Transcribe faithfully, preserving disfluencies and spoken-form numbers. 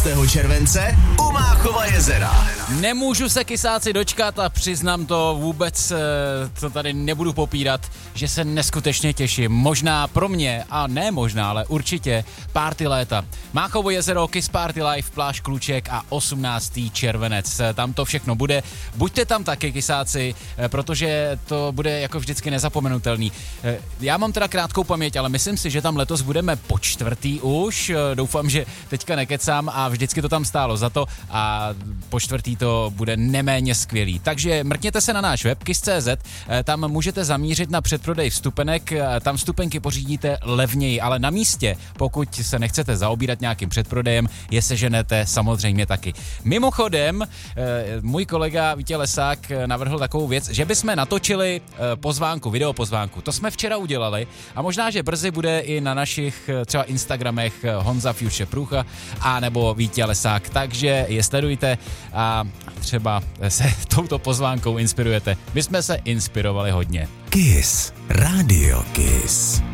července u Máchova jezera. Nemůžu se kysáci dočkat a přiznám to vůbec, to tady nebudu popírat, že se neskutečně těším. Možná pro mě, a ne možná, ale určitě party léta. Máchovo jezero, Kiss Party Live, pláž Kluček a osmnáctý červenec. Tam to všechno bude. Buďte tam taky, kysáci, protože to bude jako vždycky nezapomenutelný. Já mám teda krátkou paměť, ale myslím si, že tam letos budeme po čtvrtý už. Doufám, že teďka nekecám a vždycky to tam stálo za to a po čtvrtý to bude neméně skvělý. Takže mrkněte se na náš web kiss tečka cé zet, tam můžete zamířit na předprodej vstupenek, tam vstupenky pořídíte levněji, ale na místě, pokud se nechcete zaobírat nějakým předprodejem, je seženete samozřejmě taky. Mimochodem, můj kolega Vítě Lesák navrhl takovou věc, že bychom natočili pozvánku, videopozvánku. To jsme včera udělali a možná, že brzy bude i na našich třeba Instagramech Honza Future Průcha a nebo Vítě Lesák, takže je sledujte a třeba se touto pozvánkou inspirujete. My jsme se inspirovali hodně. Kiss, Radio Kiss.